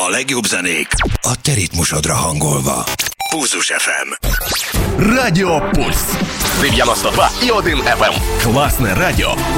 A legjobb zenék a te ritmusodra hangolva. Pulzus FM. Радио Пульс. 92,1 FM. Классное радио